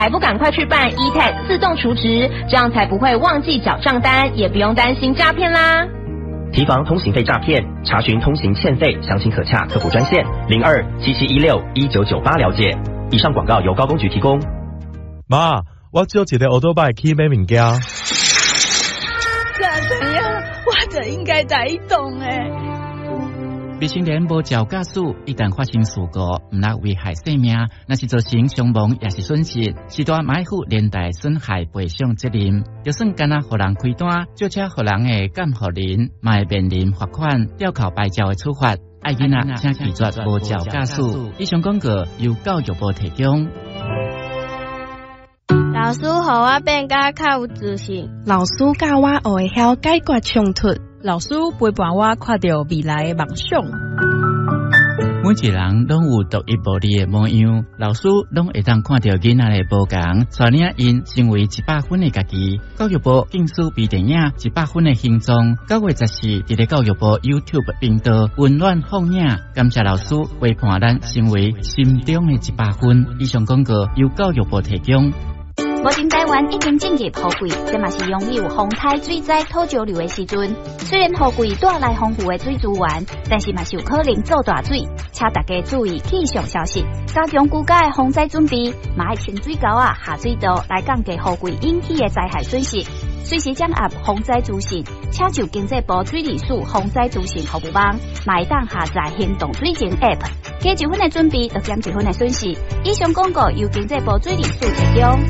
还不赶快去办 eTag 自动储值，这样才不会忘记缴账单，也不用担心诈骗啦。 提防通行费诈骗，查询通行欠费，详情可洽客服专线0277161998了解。以上广告由高工局提供。 妈，我借一个欧多拜去买物件。 怎样？我就应该在动诶。 未成年无照驾驶，一旦发生事故，唔能危害生命，那是造成伤亡也是损失，是大买负连带损害赔偿责任。就算干那互人开单，就车互人的监护人，嘛会面临罚款、吊扣牌照的处罚。爱囡仔请拒绝无照驾驶。以上广告由教育部提供。 老师，互我变甲较有自信。 老师教我学会晓解决冲突。 老师陪伴我看到未来的梦想。 每一人拢有独一无二的模样，老师拢会当看到囡仔的无同，带领因成为100分的家己。教育部竞选微电影100分的形状，9月14日，伫教育部 YouTube 频道温暖放映。感谢老师陪伴咱成为心中的100分。以上广告由教育部提供。 目前台湾已经进入雨季，这嘛是拥有风台水灾土石流的时阵。虽然雨季带来丰富的水资源，但是嘛是有可能做大水，请大家注意气象消息，加强居家的防灾准备，嘛要清水沟下水道来降低雨季引起的灾害损失。随时掌握防灾资讯，请就经济部水利署防灾资讯服务网，嘛会当下载行动水情 App， 加1分的准备，就减1分的损失。以上广告由经济部水利署提供。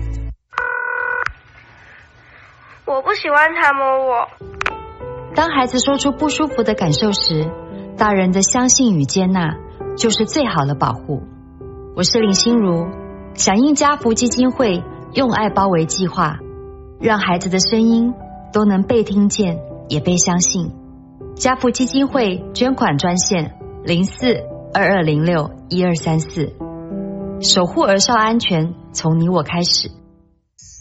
我不喜欢他摸我。 当孩子说出不舒服的感受时，大人的相信与接纳就是最好的保护。我是林心如，响应家福基金会用爱包围计划，让孩子的声音都能被听见也被相信。家福基金会捐款专线04-2206-1234，守护儿少安全从你我开始。